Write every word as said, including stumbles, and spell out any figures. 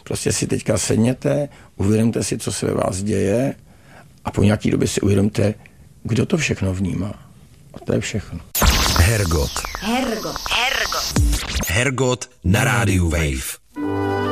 Prostě si teďka sedněte, uvědomte si, co se ve vás děje a po nějaký době si uvědomte, kdo to všechno vnímá. A to je všechno. Hergot. Hergot. Hergot. Hergot na rádiu Wave.